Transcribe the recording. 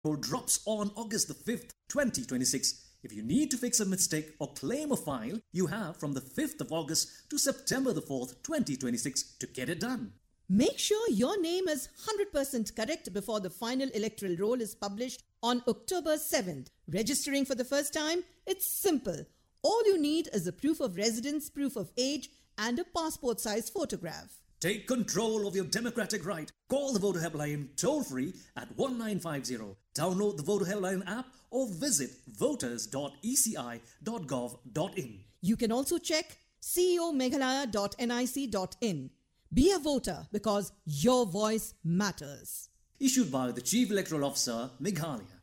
Poll drops on August the 5th, 2026. If you need to fix a mistake or claim a file, you have from the 5th of August to September the 4th, 2026 to get it done. Make sure your name is 100% correct before the final electoral roll is published on October 7th. Registering for the first time? It's simple. All you need is a proof of residence, proof of age, and a passport-size photograph. Take control of your democratic right. Call the Voter Helpline toll-free at 1950. Download the Voter Helpline app or visit voters.eci.gov.in. You can also check ceomeghalaya.nic.in. Be a voter because your voice matters. Issued by the Chief Electoral Officer, Meghalaya.